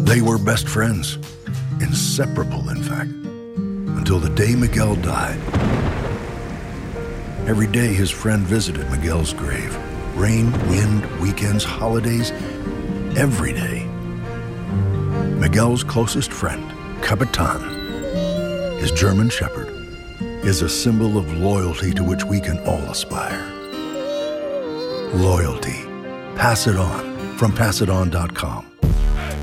They were best friends, inseparable, in fact, until the day Miguel died. Every day his friend visited Miguel's grave. Rain, wind, weekends, holidays, every day. Miguel's closest friend, Capitan, his German Shepherd, is a symbol of loyalty to which we can all aspire. Loyalty. Pass it on from PassItOn.com.